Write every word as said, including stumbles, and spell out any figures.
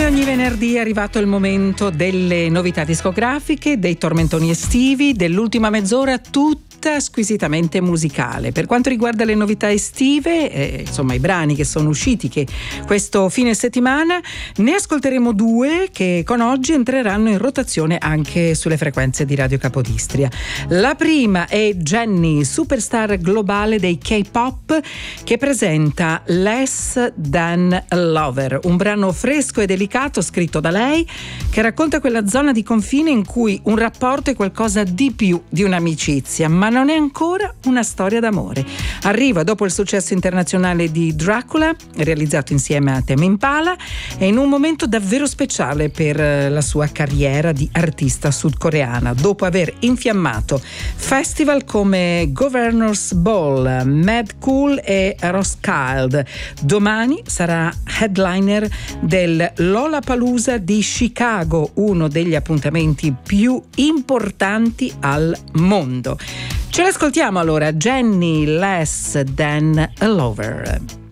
Come ogni venerdì è arrivato il momento delle novità discografiche, dei tormentoni estivi, dell'ultima mezz'ora tutta squisitamente musicale. Per quanto riguarda le novità estive, eh, insomma i brani che sono usciti che questo fine settimana, ne ascolteremo due che con oggi entreranno in rotazione anche sulle frequenze di Radio Capodistria. La prima è Jennie, superstar globale dei K-pop, che presenta Less Than a Lover, un brano fresco e delicato scritto da lei che racconta quella zona di confine in cui un rapporto è qualcosa di più di un'amicizia, ma non è ancora una storia d'amore. Arriva dopo il successo internazionale di Dracula, realizzato insieme a Tame Impala, e in un momento davvero speciale per la sua carriera di artista sudcoreana, dopo aver infiammato festival come Governor's Ball, Mad Cool e Roskilde. Domani sarà headliner del Lollapalooza di Chicago, uno degli appuntamenti più importanti al mondo. Ce l'ascoltiamo allora, Jennie, Less Than a Lover.